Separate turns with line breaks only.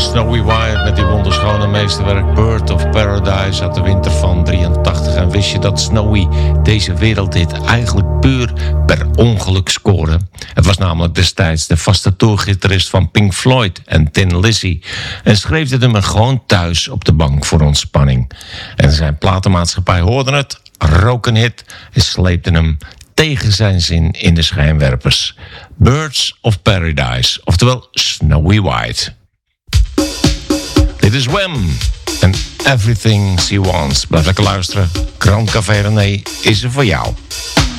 van Snowy White met die wonderschone meesterwerk Bird of Paradise uit de winter van 83. En wist je dat Snowy deze wereldhit eigenlijk puur per ongeluk scoorde? Het was namelijk destijds de vaste tourgitarist van Pink Floyd en Tin Lizzy en schreef dit nummer gewoon thuis op de bank voor ontspanning. En zijn platenmaatschappij hoorde het, rook een hit en sleepte hem tegen zijn zin in de schijnwerpers. Birds of Paradise, oftewel Snowy White. Dit is Wham! En Everything She Wants. Blijf lekker luisteren. Grand Café René is er voor jou.